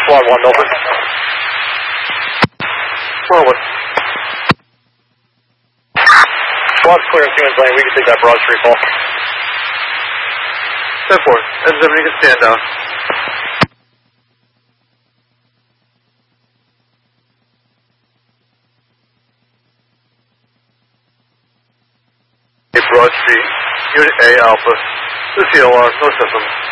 Squad 1, Milford. Forward. Squad's clear in Siemens Lane. We can take that Broad Street call. 10-4. S7, you can stand down. Broad Street, Unit A Alpha. This is the OR, no systems.